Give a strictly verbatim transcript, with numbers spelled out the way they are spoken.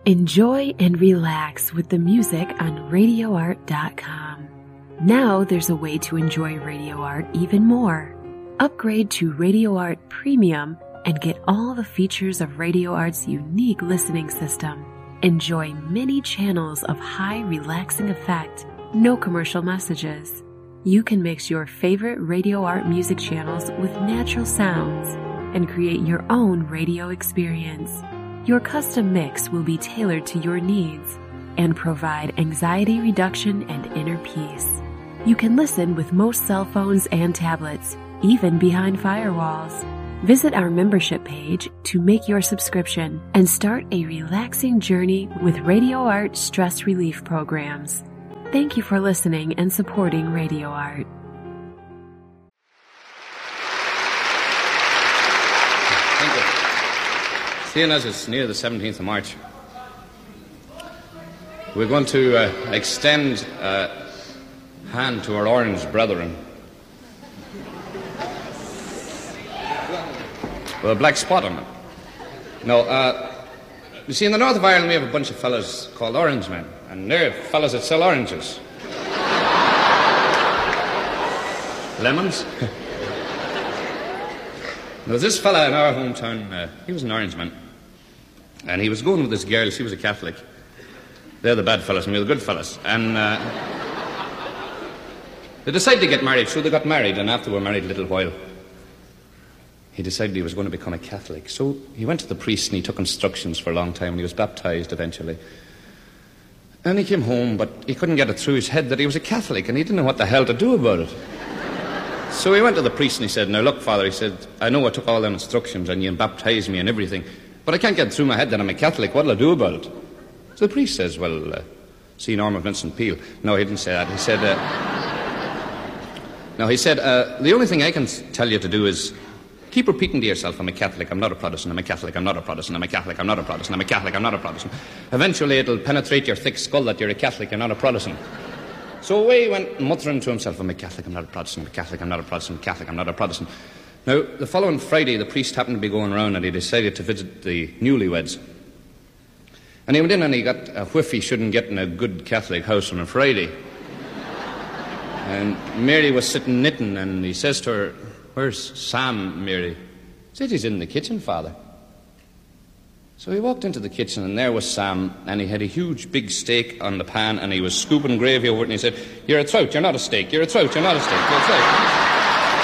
Enjoy and relax with the music on radio art dot com. Now there's a way to enjoy Radio Art even more. Upgrade to Radio Art Premium and get all the features of Radio Art's unique listening system. Enjoy many channels of high relaxing effect, no commercial messages. You can mix your favorite Radio Art music channels with natural sounds and create your own radio experience. Your custom mix will be tailored to your needs and provide anxiety reduction and inner peace. You can listen with most cell phones and tablets, even behind firewalls. Visit our membership page to make your subscription and start a relaxing journey with Radio Art stress relief programs. Thank you for listening and supporting Radio Art. Thank you. Seeing as it's near the seventeenth of March, we're going to uh, extend a hand to our orange brethren. With a black spot on it. No, uh, you see, in the north of Ireland we have a bunch of fellas called Orange Men, and they're fellas that sell oranges. Lemons? There was this fella in our hometown, uh, he was an Orange Man, and he was going with this girl, she was a Catholic. They're the bad fellas and we're the good fellas. And uh, they decided to get married, so they got married, and after they were married a little while, he decided he was going to become a Catholic. So he went to the priest and he took instructions for a long time, and he was baptized eventually. And he came home, but he couldn't get it through his head that he was a Catholic, and he didn't know what the hell to do about it. So he went to the priest and he said, "Now look, Father," he said, "I know I took all them instructions and you baptized me and everything, but I can't get it through my head that I'm a Catholic. What'll I do about it?" So the priest says, "Well, uh, see Norma Vincent Peale." No, he didn't say that. He said, uh, no, he said, uh, "The only thing I can tell you to do is keep repeating to yourself, I'm a Catholic, I'm not a Protestant, I'm a Catholic, I'm not a Protestant, I'm a Catholic, I'm not a Protestant, I'm a Catholic, I'm not a Protestant. Eventually it'll penetrate your thick skull that you're a Catholic, you're not a Protestant." So away he went muttering to himself, "I'm a Catholic, I'm not a Protestant, I'm a Catholic, I'm not a Protestant, I'm a Catholic, I'm not a Protestant." Now, the following Friday, the priest happened to be going around and he decided to visit the newlyweds. And he went in and he got a whiff he shouldn't get in a good Catholic house on a Friday. And Mary was sitting knitting, and he says to her, "Where's Sam, Mary?" He said, "He's in the kitchen, Father." So he walked into the kitchen, and there was Sam, and he had a huge big steak on the pan, and he was scooping gravy over it, and he said, "You're a trout, you're not a steak. You're a trout, you're not a steak. You're a trout."